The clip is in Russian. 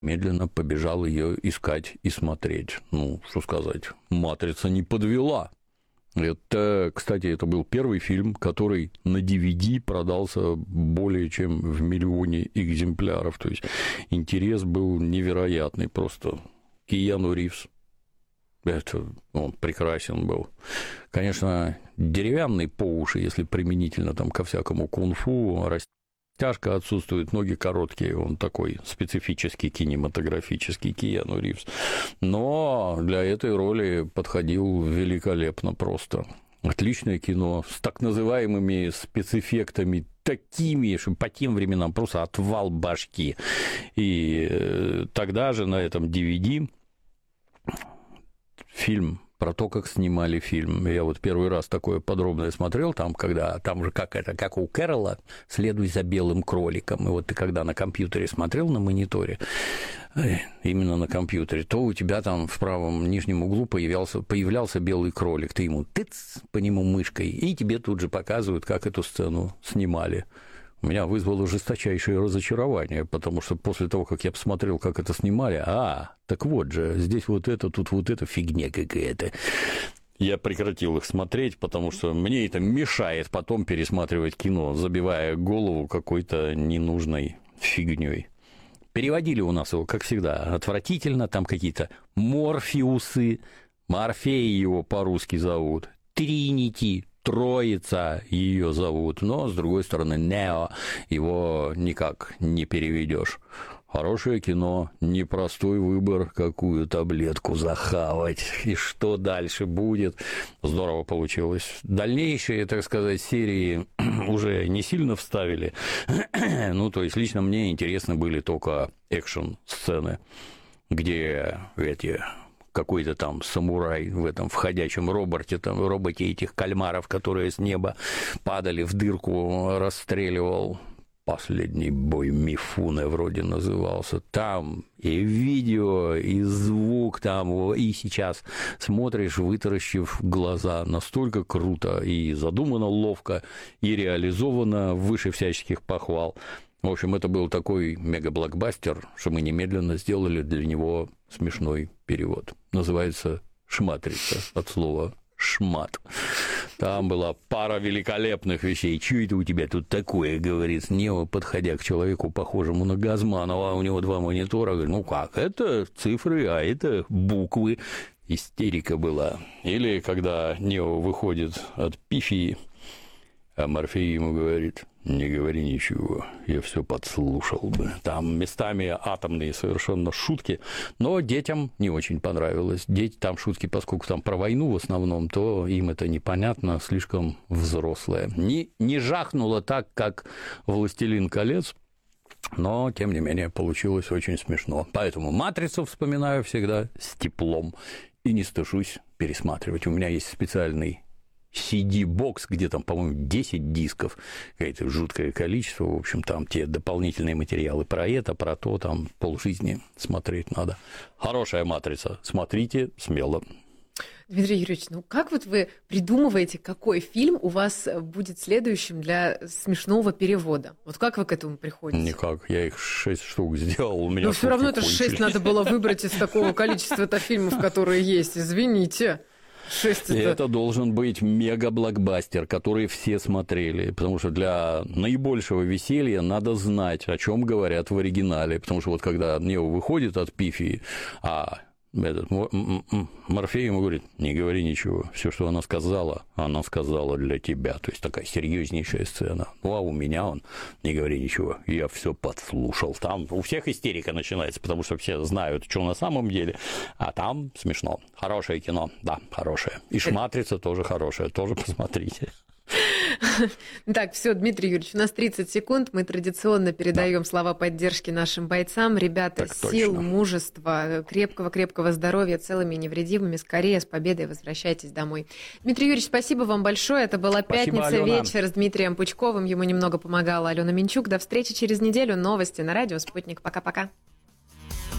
медленно побежал ее искать и смотреть. Ну, что сказать, «Матрица» не подвела. Это, кстати, это был первый фильм, который на DVD продался более чем в 1 миллионе экземпляров. То есть интерес был невероятный просто. Киану Ривз. Это он прекрасен был. Конечно, деревянный по уши, если применительно там ко всякому кунг-фу, растяжка отсутствует, ноги короткие, он такой специфический кинематографический Киану Ривз. Но для этой роли подходил великолепно просто. Отличное кино с так называемыми спецэффектами, такими, что по тем временам просто отвал башки. И тогда же на этом DVD фильм про то, как снимали фильм. Я вот первый раз такое подробное смотрел, там, когда, там же как у Кэрролла «Следуй за белым кроликом». И вот ты когда на компьютере смотрел на мониторе, именно на компьютере, то у тебя там в правом нижнем углу появлялся белый кролик. Ты ему тыц по нему мышкой, и тебе тут же показывают, как эту сцену снимали. У меня вызвало жесточайшее разочарование, потому что после того, как я посмотрел, как это снимали, так вот же, здесь вот это, тут вот это, фигня какая-то. Я прекратил их смотреть, потому что мне это мешает потом пересматривать кино, забивая голову какой-то ненужной фигней. Переводили у нас его, как всегда, отвратительно, там какие-то Морфеусы, Морфей его по-русски зовут, Тринити, Троица ее зовут, но, с другой стороны, Нео, его никак не переведешь. Хорошее кино, непростой выбор, какую таблетку захавать, и что дальше будет. Здорово получилось. Дальнейшие, так сказать, серии уже не сильно вставили. Ну, то есть, лично мне интересны были только экшн-сцены, где какой-то там самурай в этом входящем роботе этих кальмаров, которые с неба падали в дырку, расстреливал. «Последний бой Мифуне» вроде назывался. Там и видео, и звук там, и сейчас смотришь, вытаращив глаза. Настолько круто и задумано ловко, и реализовано выше всяческих похвал. В общем, это был такой мега-блокбастер, что мы немедленно сделали для него смешной перевод. Называется «Шматрица» от слова «шмат». Там была пара великолепных вещей. «Чё это у тебя тут такое?» — говорит Нео, подходя к человеку, похожему на Газманова. У него 2 монитора. Говорит, ну как, это цифры, а это буквы. Истерика была. Или когда Нео выходит от Пифии, а Морфей ему говорит: не говори ничего, я все подслушал бы. Там местами атомные совершенно шутки, но детям не очень понравилось. Дети там шутки, поскольку там про войну в основном, то им это непонятно, слишком взрослое. Не жахнуло так, как «Властелин колец», но, тем не менее, получилось очень смешно. Поэтому «Матрицу» вспоминаю всегда с теплом и не стыжусь пересматривать. У меня есть специальный CD-бокс, где там, по-моему, 10 дисков, какое-то жуткое количество, в общем, там те дополнительные материалы про это, про то, там полжизни смотреть надо. Хорошая «Матрица», смотрите смело. Дмитрий Юрьевич, ну как вот вы придумываете, какой фильм у вас будет следующим для смешного перевода? Вот как вы к этому приходите? Никак, я их 6 штук сделал, у меня. Но все равно это 6 надо было выбрать из такого количества фильмов, которые есть, извините. 6 это должен быть мега-блокбастер, который все смотрели, потому что для наибольшего веселья надо знать, о чем говорят в оригинале, потому что вот когда Нео выходит от Пифии, Морфей ему говорит: не говори ничего, все, что она сказала для тебя. То есть такая серьезнейшая сцена. Ну, а у меня он: не говори ничего, я все подслушал. Там у всех истерика начинается, потому что все знают, что на самом деле, а там смешно. Хорошее кино, да, хорошее. И «Шматрица» тоже хорошая, тоже посмотрите. Так, все, Дмитрий Юрьевич, у нас 30 секунд. Мы традиционно передаем слова поддержки нашим бойцам. Ребята, так сил, точно. Мужества, крепкого здоровья, целыми и невредимыми. Скорее, с победой возвращайтесь домой. Дмитрий Юрьевич, спасибо вам большое. Это была «Пятница вечер» с Дмитрием Пучковым. Ему немного помогала Алена Минчук. До встречи через неделю. Новости на радио «Спутник». Пока-пока.